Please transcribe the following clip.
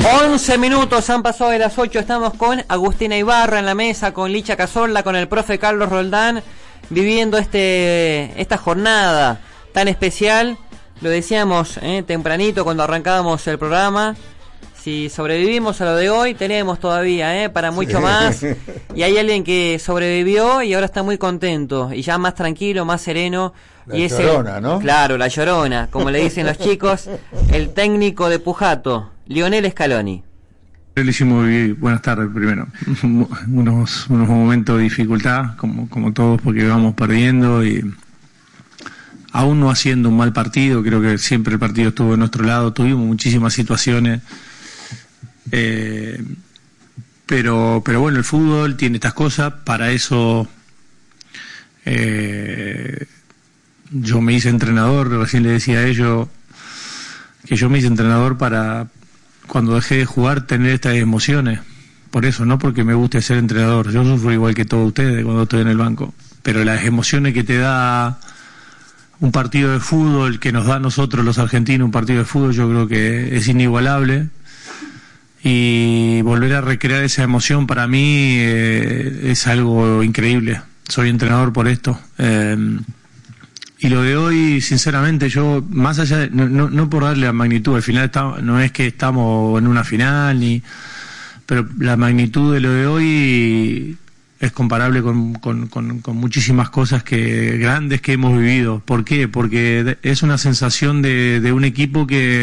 11 minutos han pasado de las 8. Estamos con Agustina Ibarra en la mesa, con Licha Cazorla, con el profe Carlos Roldán, viviendo esta jornada tan especial. Lo decíamos tempranito cuando arrancábamos el programa. Si sobrevivimos a lo de hoy, tenemos todavía para mucho más. Y hay alguien que sobrevivió y ahora está muy contento y ya más tranquilo, más sereno. La Llorona, ¿no? Claro, la Llorona, como le dicen los chicos, el técnico de Pujato, Lionel Scaloni. Le hicimos vivir, buenas tardes primero, unos momentos de dificultad, como todos, porque vamos perdiendo y aún no haciendo un mal partido. Creo que siempre el partido estuvo de nuestro lado, tuvimos muchísimas situaciones, pero bueno, el fútbol tiene estas cosas. Para eso yo me hice entrenador. Recién le decía a ellos que yo me hice entrenador para, cuando dejé de jugar, tener estas emociones. Por eso, no porque me guste ser entrenador. Yo sufro igual que todos ustedes cuando estoy en el banco, pero las emociones que te da un partido de fútbol, que nos da a nosotros los argentinos un partido de fútbol, yo creo que es inigualable. Y volver a recrear esa emoción para mí es algo increíble. Soy entrenador por esto. Y lo de hoy, sinceramente, yo, más allá de, no por darle la magnitud, al final no es que estamos en una final, pero la magnitud de lo de hoy es comparable con muchísimas cosas grandes que hemos vivido. ¿Por qué? Porque es una sensación de un equipo que